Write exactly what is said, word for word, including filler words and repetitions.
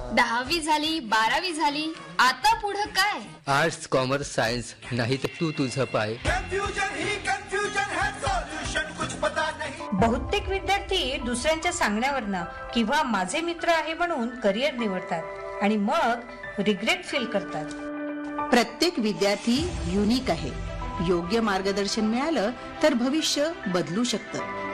दहावी झाली, बारावी झाली, आता पुढे काय? आर्ट्स, कॉमर्स, सायन्स, नाही तर तू तुझं पाय. कन्फ्युजन ही कन्फ्युजन है, सॉल्यूशन कुछ पता नहीं. बहुतेक विद्यार्थी दुसऱ्यांच्या सांगण्यावरनं किंवा माझे मित्र आहे म्हणून करिअर निवडतात आणि मग रिग्रेट फील करतात. प्रत्येक विद्यार्थी युनिक आहे. योग्य मार्गदर्शन मिळालं तर भविष्य बदलू शकतं.